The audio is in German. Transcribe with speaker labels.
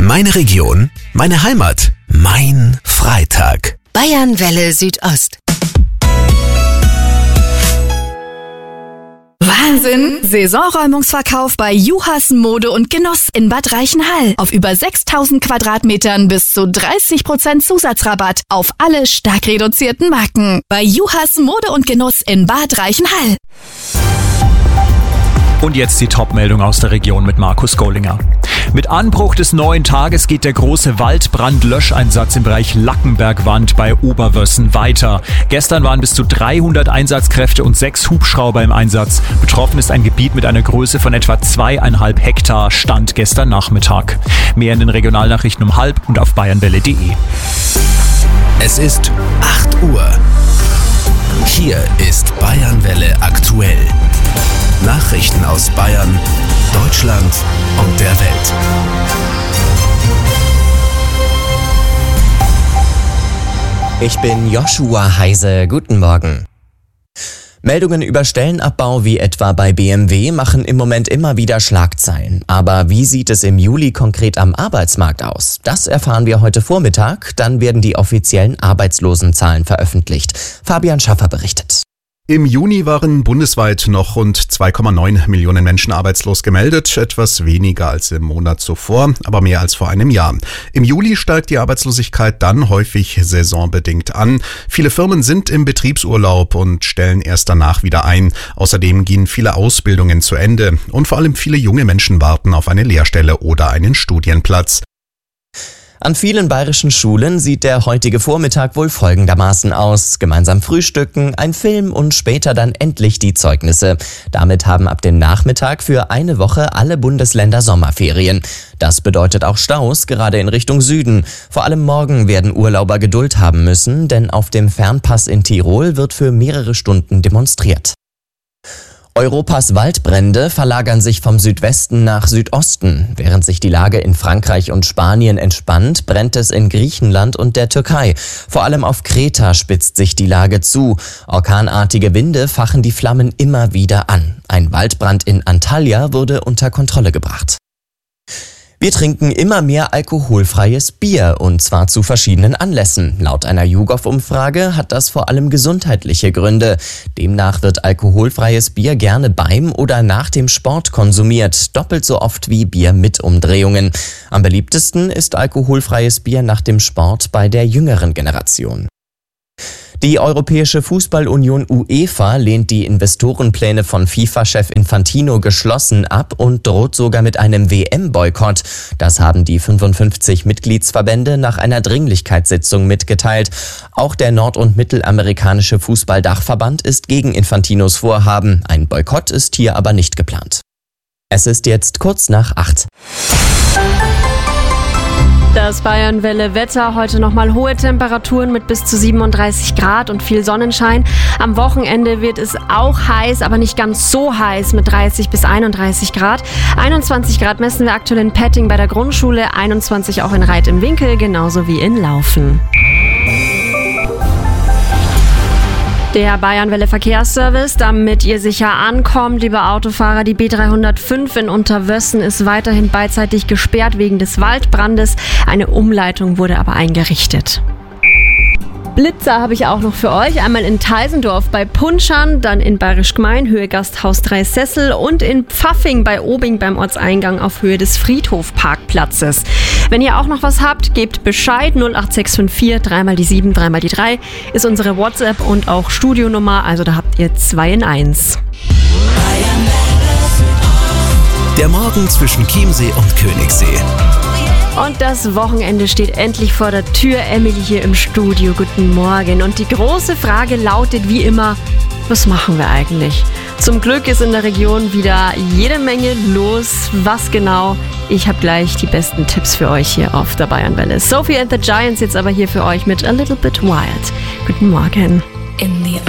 Speaker 1: Meine Region, meine Heimat, mein Freitag.
Speaker 2: Bayernwelle Südost.
Speaker 3: Wahnsinn! Saisonräumungsverkauf bei Juhas Mode und Genuss in Bad Reichenhall. Auf über 6000 Quadratmetern bis zu 30% Zusatzrabatt auf alle stark reduzierten Marken. Bei Juhas Mode und Genuss in Bad Reichenhall.
Speaker 4: Und jetzt die Top-Meldung aus der Region mit Markus Gollinger. Mit Anbruch des neuen Tages geht der große Waldbrandlöscheinsatz im Bereich Lackenbergwand bei Oberwössen weiter. Gestern waren bis zu 300 Einsatzkräfte und 6 Hubschrauber im Einsatz. Betroffen ist ein Gebiet mit einer Größe von etwa 2,5 Hektar, Stand gestern Nachmittag. Mehr in den Regionalnachrichten um 12:30 und auf bayernwelle.de.
Speaker 1: Es ist 8 Uhr. Hier ist Bayernwelle aktuell. Nachrichten aus Bayern, Deutschland und der Welt.
Speaker 5: Ich bin Joshua Heise. Guten Morgen. Meldungen über Stellenabbau wie etwa bei BMW machen im Moment immer wieder Schlagzeilen. Aber wie sieht es im Juli konkret am Arbeitsmarkt aus? Das erfahren wir heute Vormittag. Dann werden die offiziellen Arbeitslosenzahlen veröffentlicht. Fabian Schaffer berichtet.
Speaker 6: Im Juni waren bundesweit noch rund 2,9 Millionen Menschen arbeitslos gemeldet, etwas weniger als im Monat zuvor, aber mehr als vor einem Jahr. Im Juli steigt die Arbeitslosigkeit dann häufig saisonbedingt an. Viele Firmen sind im Betriebsurlaub und stellen erst danach wieder ein. Außerdem gehen viele Ausbildungen zu Ende und vor allem viele junge Menschen warten auf eine Lehrstelle oder einen Studienplatz.
Speaker 5: An vielen bayerischen Schulen sieht der heutige Vormittag wohl folgendermaßen aus. Gemeinsam frühstücken, ein Film und später dann endlich die Zeugnisse. Damit haben ab dem Nachmittag für eine Woche alle Bundesländer Sommerferien. Das bedeutet auch Staus, gerade in Richtung Süden. Vor allem morgen werden Urlauber Geduld haben müssen, denn auf dem Fernpass in Tirol wird für mehrere Stunden demonstriert. Europas Waldbrände verlagern sich vom Südwesten nach Südosten. Während sich die Lage in Frankreich und Spanien entspannt, brennt es in Griechenland und der Türkei. Vor allem auf Kreta spitzt sich die Lage zu. Orkanartige Winde fachen die Flammen immer wieder an. Ein Waldbrand in Antalya wurde unter Kontrolle gebracht. Wir trinken immer mehr alkoholfreies Bier, und zwar zu verschiedenen Anlässen. Laut einer YouGov-Umfrage hat das vor allem gesundheitliche Gründe. Demnach wird alkoholfreies Bier gerne beim oder nach dem Sport konsumiert, doppelt so oft wie Bier mit Umdrehungen. Am beliebtesten ist alkoholfreies Bier nach dem Sport bei der jüngeren Generation. Die Europäische Fußballunion UEFA lehnt die Investorenpläne von FIFA-Chef Infantino geschlossen ab und droht sogar mit einem WM-Boykott. Das haben die 55 Mitgliedsverbände nach einer Dringlichkeitssitzung mitgeteilt. Auch der nord- und mittelamerikanische Fußballdachverband ist gegen Infantinos Vorhaben. Ein Boykott ist hier aber nicht geplant. Es ist jetzt kurz nach 8.
Speaker 7: Das Bayernwelle-Wetter, heute nochmal hohe Temperaturen mit bis zu 37 Grad und viel Sonnenschein. Am Wochenende wird es auch heiß, aber nicht ganz so heiß mit 30 bis 31 Grad. 21 Grad messen wir aktuell in Petting bei der Grundschule, 21 auch in Reit im Winkel, genauso wie in Laufen. Der Bayernwelle Verkehrsservice, damit ihr sicher ankommt, liebe Autofahrer, die B305 in Unterwössen ist weiterhin beidseitig gesperrt wegen des Waldbrandes. Eine Umleitung wurde aber eingerichtet. Blitzer habe ich auch noch für euch. Einmal in Teisendorf bei Punschern, dann in Bayerisch Gmein, Höhe Gasthaus Dreisessel und in Pfaffing bei Obing beim Ortseingang auf Höhe des Friedhofparkplatzes. Wenn ihr auch noch was habt, gebt Bescheid. 08654 3 die 7 3 die 3 ist unsere WhatsApp und auch Studionummer. Also da habt ihr 2 in 1.
Speaker 1: Der Morgen zwischen Chiemsee und Königssee.
Speaker 7: Und das Wochenende steht endlich vor der Tür. Emily hier im Studio. Guten Morgen. Und die große Frage lautet wie immer, was machen wir eigentlich? Zum Glück ist in der Region wieder jede Menge los. Was genau? Ich habe gleich die besten Tipps für euch hier auf der Bayernwelle. Sophie and the Giants jetzt aber hier für euch mit A Little Bit Wild. Guten Morgen.
Speaker 2: In the